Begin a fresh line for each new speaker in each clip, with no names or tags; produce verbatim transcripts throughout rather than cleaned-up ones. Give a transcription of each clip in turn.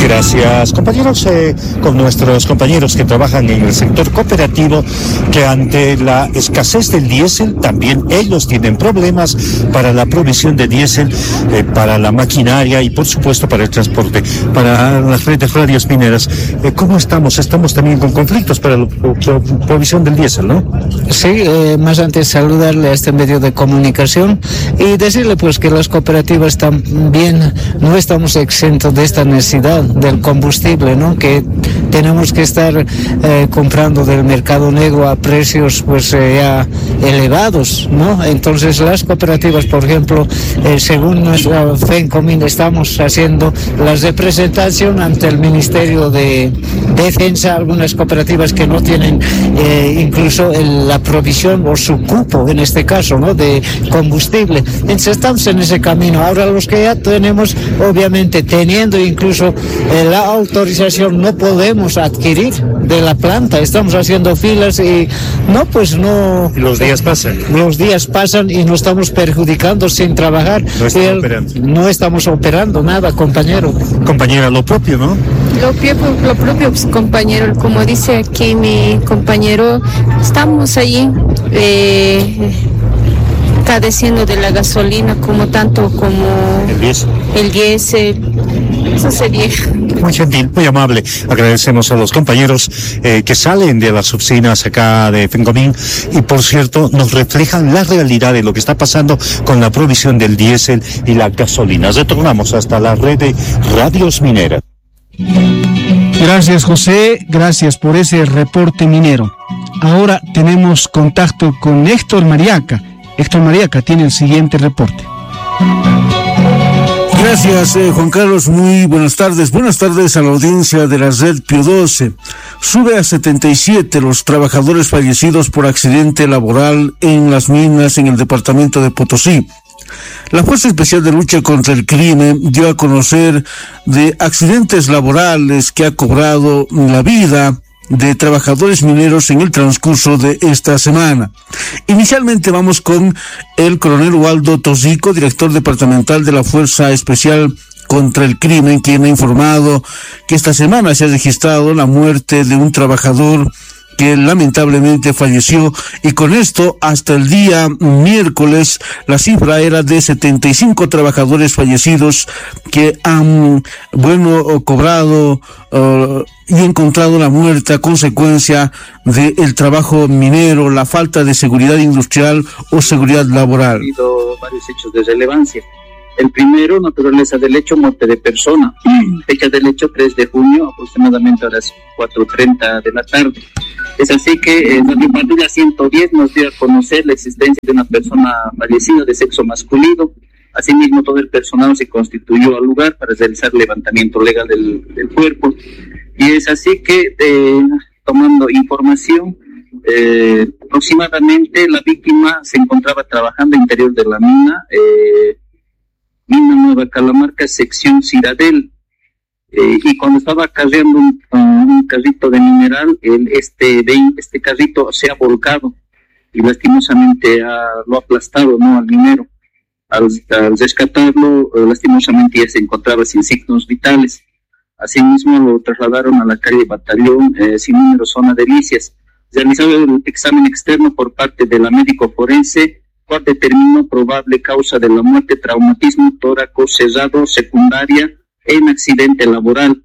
Gracias, compañeros, eh, con nuestros compañeros que trabajan en el sector cooperativo, que ante la escasez del diésel, también ellos tienen problemas para la provisión de diésel, eh, para la maquinaria y, por supuesto, para el transporte, para las redes radios mineras. Eh, ¿Cómo estamos? Estamos también con conflictos para la provisión del diésel, ¿no?
Sí, eh, más antes saludarle a este medio de comunicación y decirle pues que las cooperativas también no estamos exentos de esta necesidad del combustible, ¿no? Que tenemos que estar eh, comprando del mercado negro a precios pues eh, ya elevados, ¿no? Entonces las cooperativas, por ejemplo, eh, según nuestra FENCOMIN, estamos haciendo la representación ante el Ministerio de Defensa, algunas cooperativas que no tienen eh, incluso el, la provisión o su cupo, en este caso, ¿no? De combustible. Entonces estamos en ese camino. Ahora los que ya tenemos, obviamente teniendo incluso eh, la autorización, no podemos adquirir de la planta, estamos haciendo filas y no, pues no...
Y los días pasan.
Los días pasan y nos estamos perjudicando sin trabajar.
No estamos el, operando.
No estamos operando nada, compañero.
Compañera, lo propio, ¿no?
Lo propio, lo propio, pues, compañero, como dice aquí mi compañero, estamos allí eh, padeciendo de la gasolina, como tanto como
el diésel.
El diésel. Eso sería.
Muy gentil, muy amable. Agradecemos a los compañeros eh, que salen de las oficinas acá de FENCOMIN y, por cierto, nos reflejan la realidad de lo que está pasando con la provisión del diésel y la gasolina. Retornamos hasta la red de radios mineras.
Gracias, José. Gracias por ese reporte minero. Ahora tenemos contacto con Héctor Mariaca. Héctor Mariaca tiene el siguiente reporte.
Gracias, eh, Juan Carlos. Muy buenas tardes. Buenas tardes a la audiencia de la red Pío doce. Sube a setenta y siete los trabajadores fallecidos por accidente laboral en las minas en el departamento de Potosí. La Fuerza Especial de Lucha contra el Crimen dio a conocer de accidentes laborales que ha cobrado la vida de trabajadores mineros en el transcurso de esta semana. Inicialmente vamos con el coronel Waldo Tosico, director departamental de la Fuerza Especial contra el Crimen, quien ha informado que esta semana se ha registrado la muerte de un trabajador que lamentablemente falleció, y con esto hasta el día miércoles la cifra era de setenta y cinco trabajadores fallecidos que han, bueno, cobrado uh, y encontrado la muerte a consecuencia del trabajo minero, la falta de seguridad industrial o seguridad laboral.
Ha habido varios hechos de relevancia. El primero, naturaleza del hecho, muerte de persona. Fecha del hecho, tres de junio, aproximadamente a las cuatro treinta de la tarde. Es así que eh, la patrulla ciento diez nos dio a conocer la existencia de una persona fallecida de sexo masculino. Asimismo, todo el personal se constituyó al lugar para realizar el levantamiento legal del, del cuerpo. Y es así que, eh, tomando información, eh, aproximadamente la víctima se encontraba trabajando interior de la mina, eh, Mina Nueva Calamarca, sección Ciradel, eh, y cuando estaba cargando un, un carrito de mineral, el, este, de, este carrito se ha volcado y lastimosamente ha, lo ha aplastado, ¿no?, al minero. Al, al rescatarlo, eh, lastimosamente ya se encontraba sin signos vitales. Asimismo lo trasladaron a la calle Batallón, eh, sin número, zona Delicias. Realizado el examen externo por parte de la médico forense, cual determinó probable causa de la muerte, traumatismo tóraco cerrado secundaria en accidente laboral.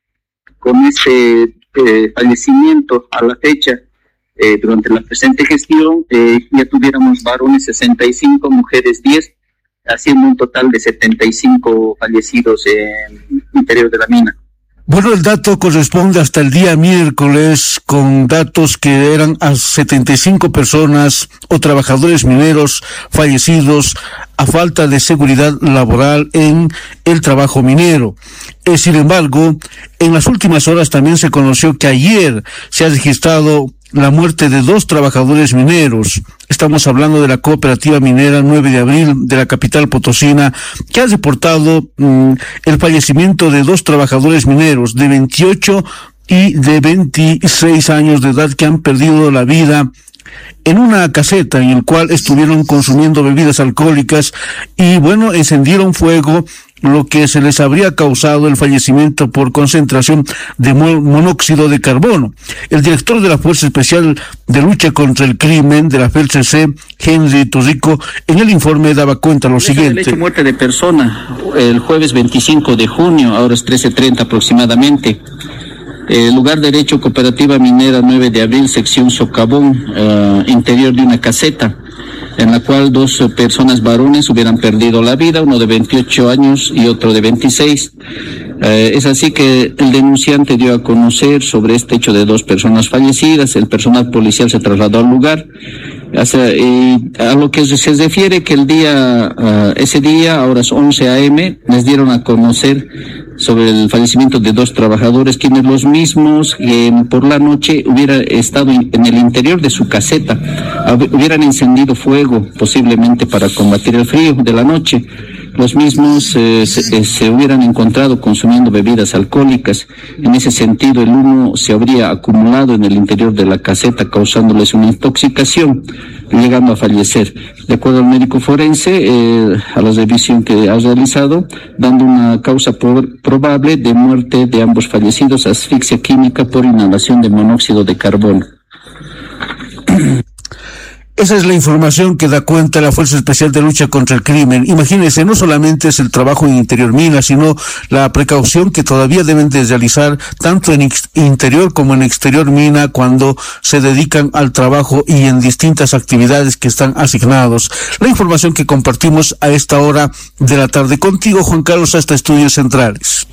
Con este eh, fallecimiento a la fecha, eh, durante la presente gestión, eh, ya tuviéramos varones sesenta y cinco, mujeres diez, haciendo un total de setenta y cinco fallecidos en el interior de la mina.
Bueno, el dato corresponde hasta el día miércoles, con datos que eran a setenta y cinco personas o trabajadores mineros fallecidos a falta de seguridad laboral en el trabajo minero. Eh, sin embargo, en las últimas horas también se conoció que ayer se ha registrado la muerte de dos trabajadores mineros. Estamos hablando de la cooperativa minera nueve de abril de la capital potosina, que ha reportado mmm, el fallecimiento de dos trabajadores mineros de veintiocho y de veintiséis años de edad que han perdido la vida en una caseta en el cual estuvieron consumiendo bebidas alcohólicas y, bueno, encendieron fuego, lo que se les habría causado el fallecimiento por concentración de monóxido de carbono. El director de la Fuerza Especial de Lucha contra el Crimen de la F E L C C, Henry Torrico, en el informe daba cuenta lo siguiente.
El hecho muerte de persona el jueves veinticinco de junio, a horas trece treinta aproximadamente. El lugar derecho, Cooperativa Minera nueve de abril, sección Socavón, uh, interior de una caseta, en la cual dos uh, personas varones hubieran perdido la vida, uno de veintiocho años y otro de veintiséis. Uh, es así que el denunciante dio a conocer sobre este hecho de dos personas fallecidas. El personal policial se trasladó al lugar. O sea, y a lo que se refiere que el día, uh, ese día, a horas once a eme, les dieron a conocer sobre el fallecimiento de dos trabajadores, quienes los mismos eh, por la noche hubieran estado en el interior de su caseta, hubieran encendido fuego posiblemente para combatir el frío de la noche. Los mismos eh, se, se hubieran encontrado consumiendo bebidas alcohólicas. En ese sentido, el humo se habría acumulado en el interior de la caseta, causándoles una intoxicación, llegando a fallecer. De acuerdo al médico forense, eh, a la revisión que ha realizado, dando una causa por, probable de muerte de ambos fallecidos, asfixia química por inhalación de monóxido de carbono.
Esa es la información que da cuenta la Fuerza Especial de Lucha contra el Crimen. Imagínense, no solamente es el trabajo en interior mina, sino la precaución que todavía deben de realizar tanto en interior como en exterior mina cuando se dedican al trabajo y en distintas actividades que están asignados. La información que compartimos a esta hora de la tarde. Contigo, Juan Carlos, hasta Estudios Centrales.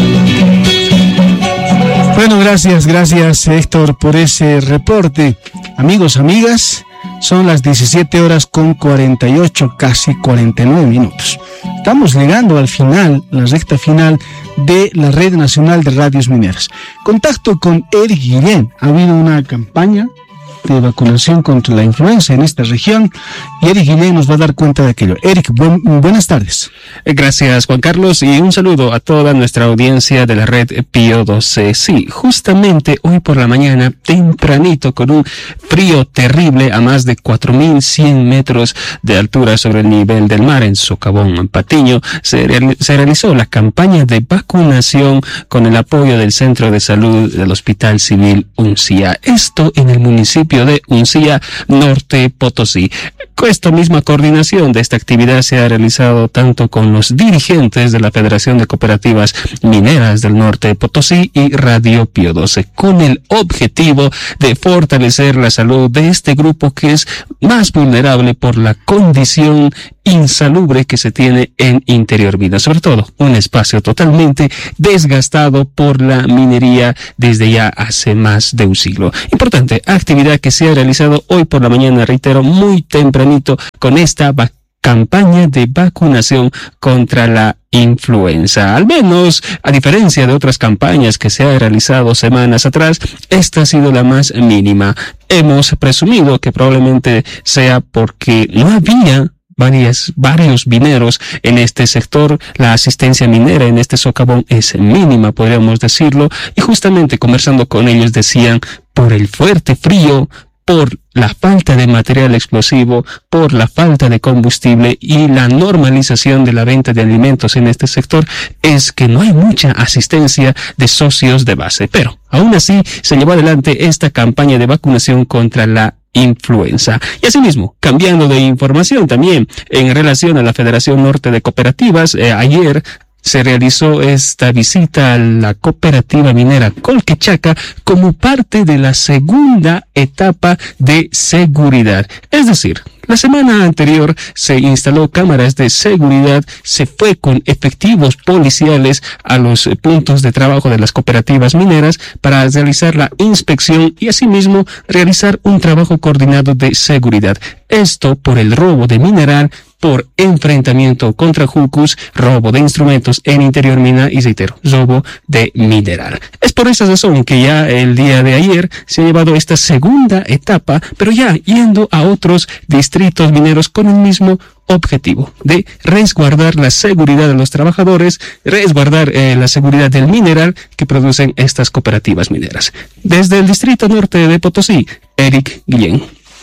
Bueno, gracias, gracias Héctor por ese reporte. Amigos, amigas, son las diecisiete horas con cuarenta y ocho, casi cuarenta y nueve minutos. Estamos llegando al final, la recta final de la Red Nacional de Radios Mineras. Contacto con Eric Guillén. Ha habido una campaña de vacunación contra la influenza en esta región y Eric Guillén nos va a dar cuenta de aquello. Eric, buen, buenas tardes.
Gracias, Juan Carlos, y un saludo a toda nuestra audiencia de la red Pío doce. Sí, justamente hoy por la mañana, tempranito, con un frío terrible a más de cuatro mil cien metros de altura sobre el nivel del mar en Socavón, en Patiño, se, real, se realizó la campaña de vacunación con el apoyo del Centro de Salud del Hospital Civil Uncía. Esto en el municipio de Uncía, Norte Potosí. Esta misma coordinación de esta actividad se ha realizado tanto con los dirigentes de la Federación de Cooperativas Mineras del Norte de Potosí y Radio Pío doce, con el objetivo de fortalecer la salud de este grupo que es más vulnerable por la condición insalubre que se tiene en interior mina, sobre todo un espacio totalmente desgastado por la minería desde ya hace más de un siglo. Importante actividad que se ha realizado hoy por la mañana, reitero, muy tempranito, con esta vacunación campaña de vacunación contra la influenza. Al menos, a diferencia de otras campañas que se han realizado semanas atrás, esta ha sido la más mínima. Hemos presumido que probablemente sea porque no había Varias, varios mineros en este sector. La asistencia minera en este socavón es mínima, podríamos decirlo, y justamente conversando con ellos decían, por el fuerte frío, por la falta de material explosivo, por la falta de combustible y la normalización de la venta de alimentos en este sector, es que no hay mucha asistencia de socios de base. Pero, aún así, se llevó adelante esta campaña de vacunación contra la influenza. Y asimismo, cambiando de información también, en relación a la Federación Norte de Cooperativas, eh, ayer se realizó esta visita a la cooperativa minera Colquechaca como parte de la segunda etapa de seguridad. Es decir, la semana anterior se instaló cámaras de seguridad, se fue con efectivos policiales a los puntos de trabajo de las cooperativas mineras para realizar la inspección y asimismo realizar un trabajo coordinado de seguridad. Esto por el robo de mineral, por enfrentamiento contra jucus, robo de instrumentos en interior mina y, reitero, robo de mineral. Es por esa razón que ya el día de ayer se ha llevado esta segunda etapa, pero ya yendo a otros distritos mineros con el mismo objetivo de resguardar la seguridad de los trabajadores, resguardar eh, la seguridad del mineral que producen estas cooperativas mineras. Desde el distrito norte de Potosí, Eric Guillén.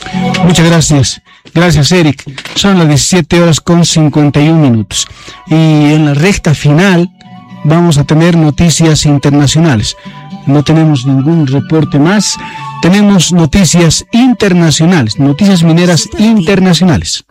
Muchas gracias. Gracias, Eric. Son las diecisiete horas con cincuenta y un minutos. Y en la recta final vamos a tener noticias internacionales. No tenemos ningún reporte más. Tenemos noticias internacionales, noticias mineras internacionales.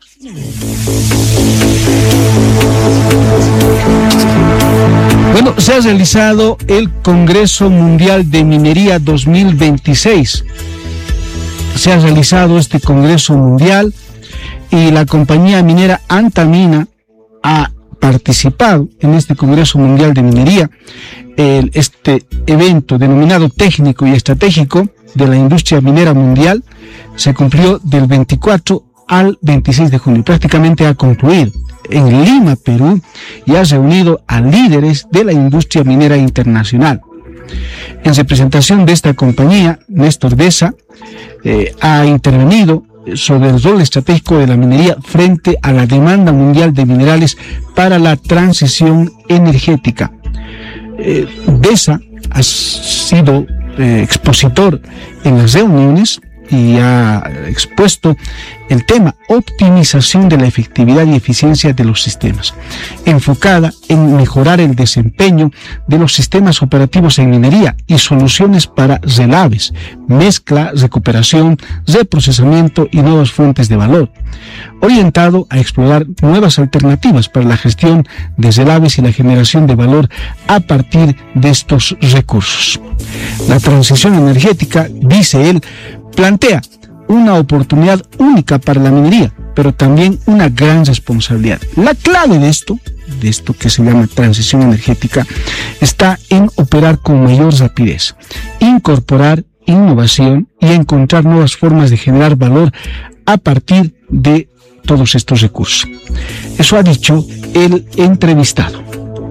Bueno, se ha realizado el Congreso Mundial de Minería dos mil veintiséis. Se ha realizado este Congreso Mundial y la compañía minera Antamina ha participado en este Congreso Mundial de Minería. El, este evento denominado técnico y estratégico de la industria minera mundial se cumplió del veinticuatro al veintiséis de junio. Prácticamente ha concluido en Lima, Perú, y ha reunido a líderes de la industria minera internacional. En representación de esta compañía, Néstor Deza eh, ha intervenido sobre el rol estratégico de la minería frente a la demanda mundial de minerales para la transición energética. Eh, Deza ha sido eh, expositor en las reuniones y ha expuesto el tema optimización de la efectividad y eficiencia de los sistemas, enfocada en mejorar el desempeño de los sistemas operativos en minería y soluciones para relaves, mezcla, recuperación, reprocesamiento y nuevas fuentes de valor, orientado a explorar nuevas alternativas para la gestión de relaves y la generación de valor a partir de estos recursos. La transición energética, dice él, plantea una oportunidad única para la minería, pero también una gran responsabilidad. La clave de esto, de esto que se llama transición energética, está en operar con mayor rapidez, incorporar innovación y encontrar nuevas formas de generar valor a partir de todos estos recursos. Eso ha dicho el entrevistado.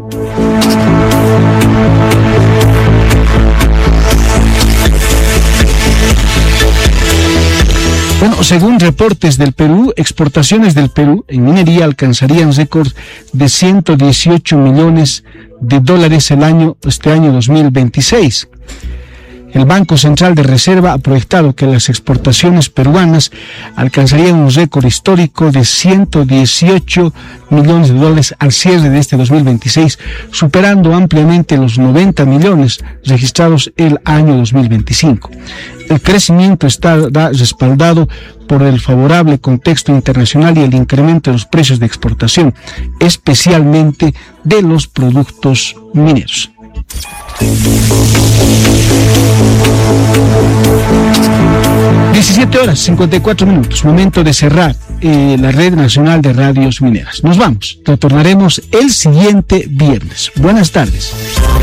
Bueno, según reportes del Perú, exportaciones del Perú en minería alcanzarían récord de ciento dieciocho millones de dólares el año, este año dos mil veintiséis. El Banco Central de Reserva ha proyectado que las exportaciones peruanas alcanzarían un récord histórico de ciento dieciocho millones de dólares al cierre de este dos mil veintiséis, superando ampliamente los noventa millones registrados el año dos mil veinticinco. El crecimiento está respaldado por el favorable contexto internacional y el incremento de los precios de exportación, especialmente de los productos mineros. diecisiete horas cincuenta y cuatro minutos, momento de cerrar eh, la Red Nacional de Radios Mineras. Nos vamos, retornaremos el siguiente viernes. Buenas tardes.